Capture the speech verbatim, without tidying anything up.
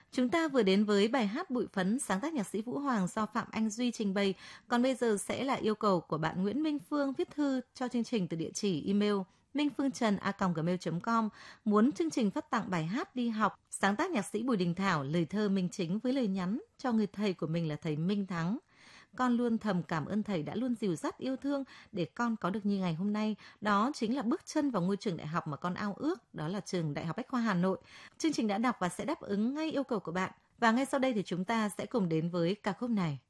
Chúng ta vừa đến với bài hát Bụi phấn sáng tác nhạc sĩ Vũ Hoàng do Phạm Anh Duy trình bày. Còn bây giờ sẽ là yêu cầu của bạn Nguyễn Minh Phương viết thư cho chương trình từ địa chỉ email minhphương.trần a còng gmail chấm com, muốn chương trình phát tặng bài hát Đi học sáng tác nhạc sĩ Bùi Đình Thảo, lời thơ Minh Chính với lời nhắn cho người thầy của mình là thầy Minh Thắng. Con luôn thầm cảm ơn thầy đã luôn dìu dắt yêu thương để con có được như ngày hôm nay. Đó chính là bước chân vào ngôi trường đại học mà con ao ước, đó là trường Đại học Bách khoa Hà Nội. Chương trình đã đọc và sẽ đáp ứng ngay yêu cầu của bạn. Và ngay sau đây thì chúng ta sẽ cùng đến với ca khúc này.